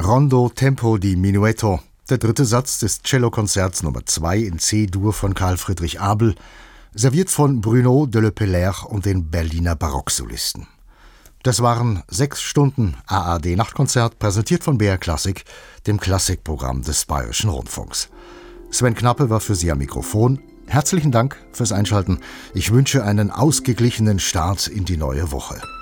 Rondo Tempo di Minuetto, der dritte Satz des Cellokonzerts Nummer 2 in C-Dur von Carl Friedrich Abel, serviert von Bruno de Le Pellaire und den Berliner Barocksolisten. Das waren 6 Stunden ARD-Nachtkonzert, präsentiert von BR Klassik, dem Klassikprogramm des Bayerischen Rundfunks. Sven Knappe war für Sie am Mikrofon. Herzlichen Dank fürs Einschalten. Ich wünsche einen ausgeglichenen Start in die neue Woche.